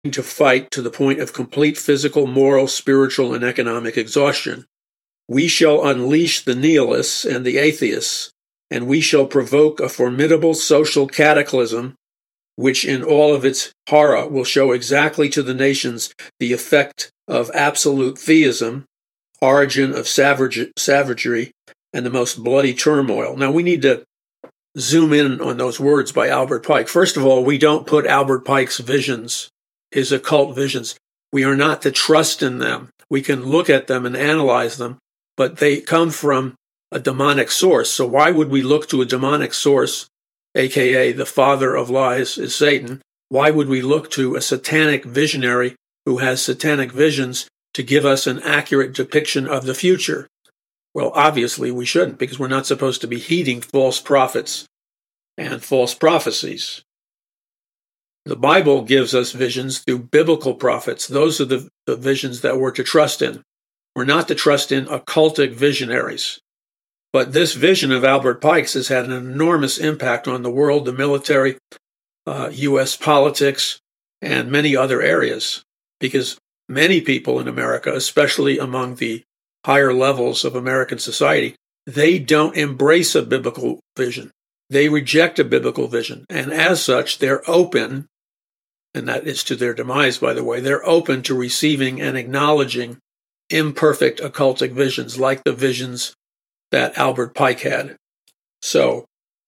to fight to the point of complete physical, moral, spiritual, and economic exhaustion. We shall unleash the nihilists and the atheists, and we shall provoke a formidable social cataclysm, which in all of its horror will show exactly to the nations the effect of absolute theism, origin of savagery, and the most bloody turmoil. Now, we need to zoom in on those words by Albert Pike. First of all, we don't put Albert Pike's visions, his occult visions. We are not to trust in them. We can look at them and analyze them, but they come from a demonic source. So why would we look to a demonic source, aka the father of lies is Satan? Why would we look to a satanic visionary who has satanic visions to give us an accurate depiction of the future? Well, obviously we shouldn't, because we're not supposed to be heeding false prophets and false prophecies. The Bible gives us visions through biblical prophets. Those are the visions that we're to trust in. We're not to trust in occultic visionaries. But this vision of Albert Pike's has had an enormous impact on the world, the military, U.S. politics, and many other areas, because many people in America, especially among the higher levels of American society, they don't embrace a biblical vision. They reject a biblical vision. And as such, they're open, and that is to their demise, by the way, they're open to receiving and acknowledging imperfect occultic visions, like the visions that Albert Pike had. So,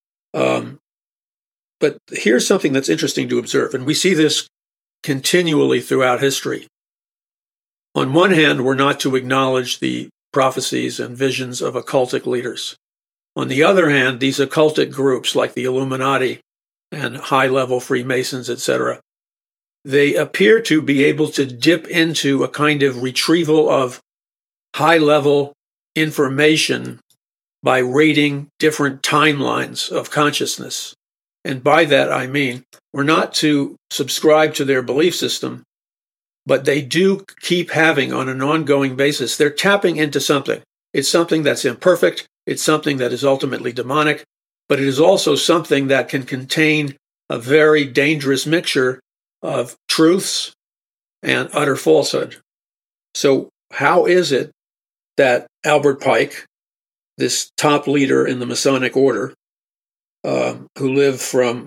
but here's something that's interesting to observe, and we see this continually throughout history. On one hand, we're not to acknowledge the prophecies and visions of occultic leaders. On the other hand, these occultic groups like the Illuminati and high-level Freemasons, etc., they appear to be able to dip into a kind of retrieval of high-level information by rating different timelines of consciousness. And by that I mean, we're not to subscribe to their belief system, but they do keep having, on an ongoing basis, they're tapping into something. It's something that's imperfect, it's something that is ultimately demonic, but it is also something that can contain a very dangerous mixture of truths and utter falsehood. So how is it that Albert Pike, this top leader in the Masonic order, who lived from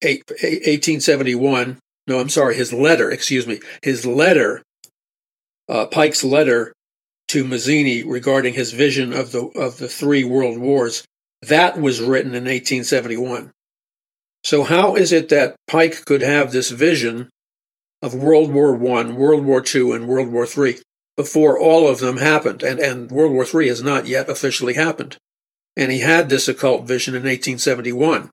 1871, his letter, Pike's letter to Mazzini regarding his vision of the three world wars, that was written in 1871. So how is it that Pike could have this vision of World War I, World War II, and World War III before all of them happened? And World War III has not yet officially happened. And he had this occult vision in 1871.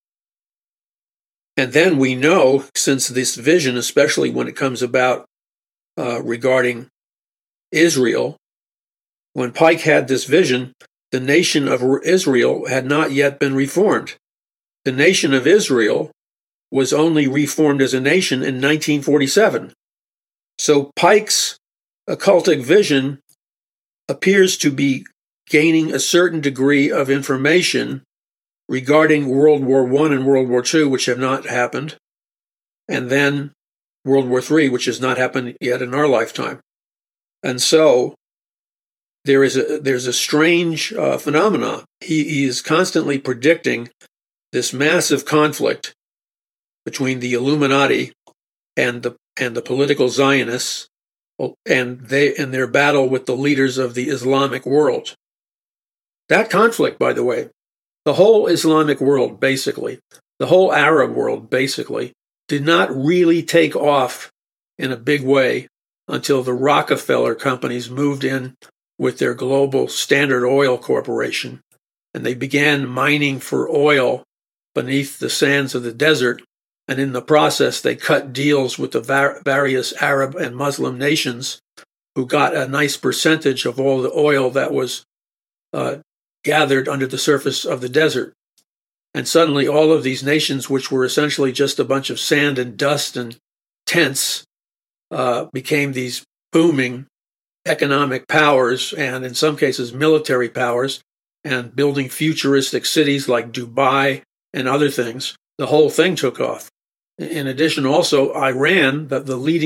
And then we know, since this vision, especially when it comes about regarding Israel, when Pike had this vision, the nation of Israel had not yet been reformed. The nation of Israel was only reformed as a nation in 1947. So Pike's occultic vision appears to be gaining a certain degree of information regarding World War I and World War II, which have not happened, and then World War III, which has not happened yet in our lifetime. And so there's a strange phenomenon. He is constantly predicting this massive conflict between the Illuminati and the political Zionists, and their battle with the leaders of the Islamic world. That conflict, by the way, the whole Islamic world, basically, the whole Arab world, basically, did not really take off in a big way until the Rockefeller companies moved in with their global Standard Oil Corporation, and they began mining for oil beneath the sands of the desert, and in the process they cut deals with the various Arab and Muslim nations who got a nice percentage of all the oil that was gathered under the surface of the desert. And suddenly all of these nations, which were essentially just a bunch of sand and dust and tents, became these booming economic powers, and in some cases military powers, and building futuristic cities like Dubai and other things. The whole thing took off. In addition, also Iran, the leading